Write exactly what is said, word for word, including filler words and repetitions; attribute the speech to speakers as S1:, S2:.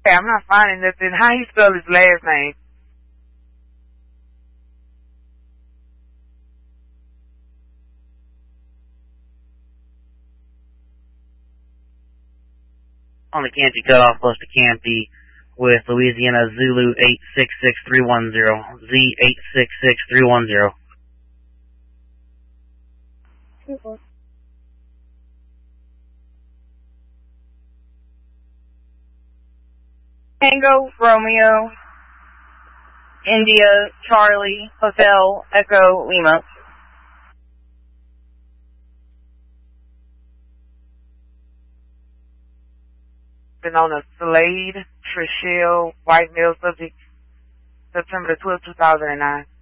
S1: Hey, I'm not finding nothing. How he spell his last name?
S2: On the Canty cutoff, plus the Canty with Louisiana Zulu eight six six three one zero. Z eight six six three one zero.
S3: Tango, Romeo, India, Charlie, Hotel, Echo, Lima.
S1: Been on a Slade, Trishelle, white male subject, September the twelfth, two thousand nine.